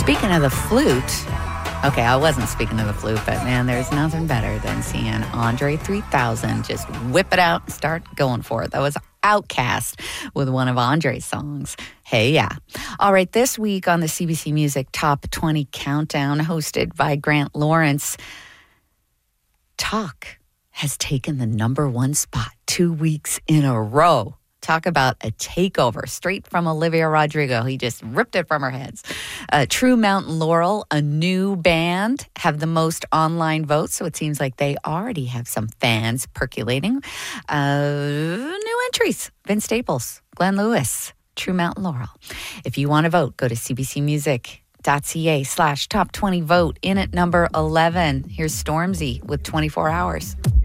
Speaking of the flute, okay, I wasn't speaking of the flute, but man, there's nothing better than seeing Andre 3000 just whip it out and start going for it. That was Outkast with one of Andre's songs. Hey, yeah. All right, this week on the CBC Music Top 20 Countdown, hosted by Grant Lawrence, Talk has taken the number one spot 2 weeks in a row. Talk about a takeover straight from Olivia Rodrigo. He just ripped it from her heads. True Mountain Laurel, a new band, have the most online votes, so it seems like they already have some fans percolating. New entries, Vince Staples, Glenn Lewis, True Mountain Laurel. If you want to vote, go to cbcmusic.ca/top20 vote. In at number 11, here's Stormzy with 24 Hours.